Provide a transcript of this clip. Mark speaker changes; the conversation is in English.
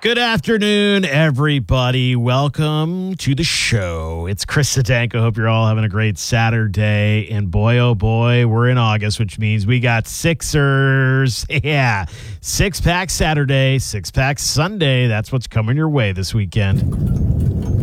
Speaker 1: Good afternoon, everybody. Welcome to the show. It's Chris Sadanko. Hope you're all having a great Saturday. And boy, oh boy, we're in August, which means we got Sixers. Yeah, six-pack Saturday, six-pack Sunday. That's what's coming your way this weekend.